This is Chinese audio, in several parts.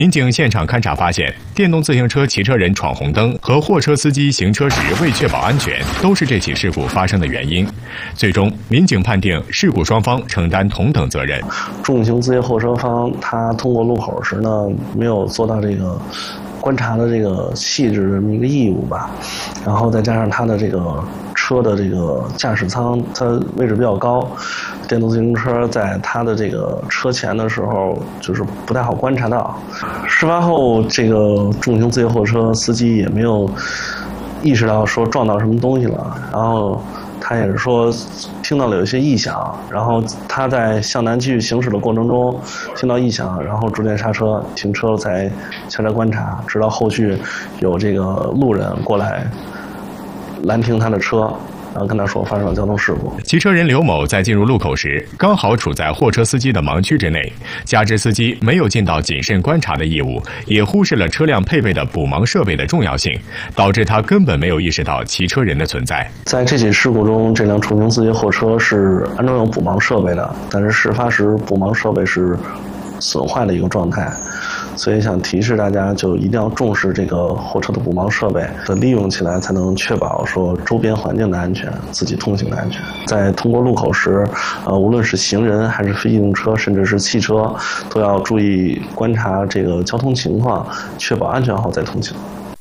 民警现场勘查发现，电动自行车骑车人闯红灯和货车司机行车时未确保安全，都是这起事故发生的原因。最终，民警判定事故双方承担同等责任。 重型自行后车方他通过路口时呢，没有做到这个观察的这个细致的这么一个义务吧，然后再加上他的这个车的这个驾驶舱，它位置比较高，电动自行车在它的这个车前的时候就是不太好观察到。事发后，这个重型自行后车司机也没有意识到说撞到什么东西了，然后他也是说听到了有一些异响，然后他在向南继续行驶的过程中听到异响，然后逐渐刹车停车才下车观察，直到后续有这个路人过来拦停他的车，然后跟他说发生了交通事故。 骑车人刘某在进入路口时，刚好处在货车司机的盲区之内，加之司机没有尽到谨慎观察的义务，也忽视了车辆配备的补盲设备的重要性，导致他根本没有意识到骑车人的存在。 在这起事故中，这辆重型自行货车是安装有补盲设备的，但是事发时补盲设备是损坏的一个状态。所以想提示大家，就一定要重视这个货车的补盲设备的利用起来，才能确保说周边环境的安全，自己通行的安全。在通过路口时，无论是行人还是非机动车，甚至是汽车，都要注意观察这个交通情况，确保安全后再通行。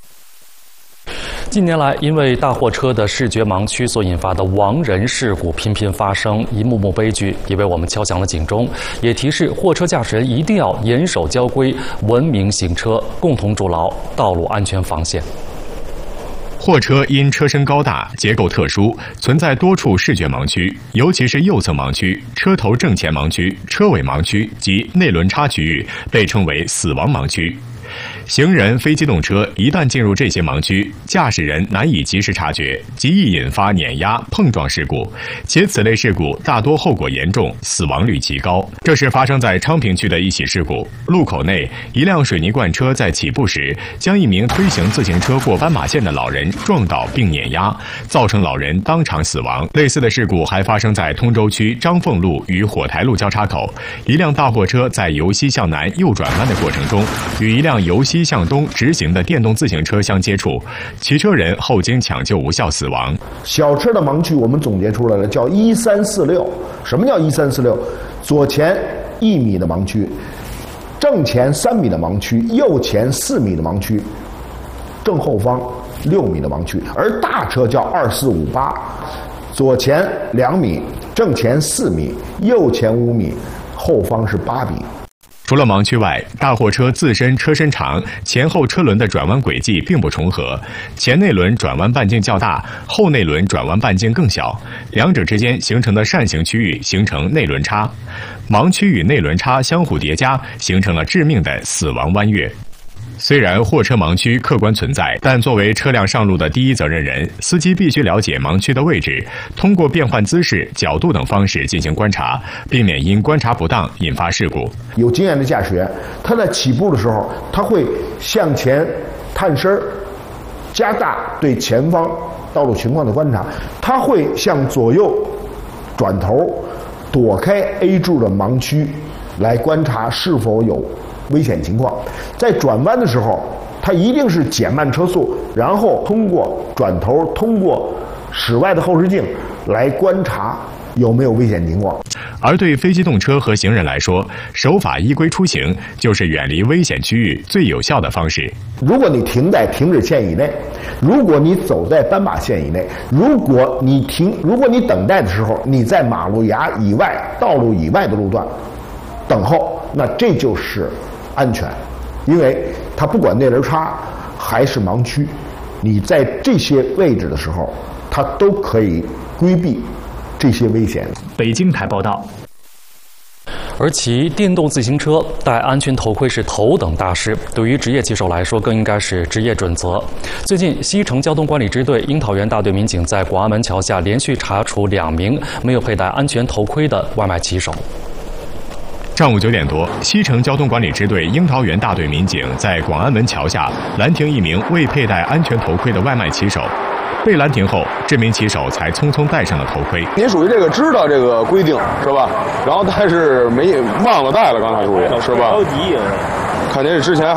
近年来，因为大货车的视觉盲区所引发的亡人事故频频发生，一幕幕悲剧也为我们敲响了警钟，也提示货车驾驶人一定要严守交规，文明行车，共同筑牢道路安全防线。 货车因车身高大、结构特殊，存在多处视觉盲区，尤其是右侧盲区、车头正前盲区、车尾盲区及内轮差区域，被称为死亡盲区。行人、非机动车一旦进入这些盲区，驾驶人难以及时察觉，极易引发碾压、碰撞事故，且此类事故大多后果严重，死亡率极高。这是发生在昌平区的一起事故。路口内，一辆水泥罐车在起步时，将一名推行自行车过斑马线的老人撞倒并碾压，造成老人当场死亡。类似的事故还发生在通州区张凤路与火台路交叉口，一辆大货车在由西向南右转弯的过程中，与一辆由西向东直行的电动自行车相接触，骑车人后经抢救无效死亡。 小车的盲区我们总结出来了，叫1346。什么叫1346？左前1米的盲区，正前3米的盲区，右前4米的盲区，正后方6米的盲区。而大车叫2458，左前2米，正前4米，右前5米，后方是8米。 除了盲区外，大货车自身车身长，前后车轮的转弯轨迹并不重合，前内轮转弯半径较大，后内轮转弯半径更小，两者之间形成的扇形区域形成内轮差，盲区与内轮差相互叠加，形成了致命的死亡弯月。虽然货车盲区客观存在，但作为车辆上路的第一责任人，司机必须了解盲区的位置，通过变换姿势、角度等方式进行观察，避免因观察不当引发事故。 有经验的驾驶员，他在起步的时候，他会向前探身，加大对前方道路情况的观察，他会向左右转头，躲开 A 柱的盲区，来观察是否有危险情况。在转弯的时候，他一定是减慢车速，然后通过转头，通过室外的后视镜来观察有没有危险情况。 而对非机动车和行人来说，守法依规出行就是远离危险区域最有效的方式。 如果你停在停止线以内，如果你走在斑马线以内，如果你等待的时候你在马路牙以外、道路以外的路段等候，那这就是安全。因为它不管内轮差还是盲区，你在这些位置的时候，它都可以规避这些危险。 北京台报道。 而骑电动自行车戴安全头盔是头等大事，对于职业骑手来说更应该是职业准则。最近，西城交通管理支队樱桃园大队民警在广安门桥下连续查处2名没有佩戴安全头盔的外卖骑手。 上午9点多，西城交通管理支队樱桃园大队民警在广安门桥下拦停一名未佩戴安全头盔的外卖骑手。被拦停后，这名骑手才匆匆戴上了头盔。 您属于这个知道这个规定是吧？然后但是忘了戴了，刚才属于是吧？着急啊！看您这之前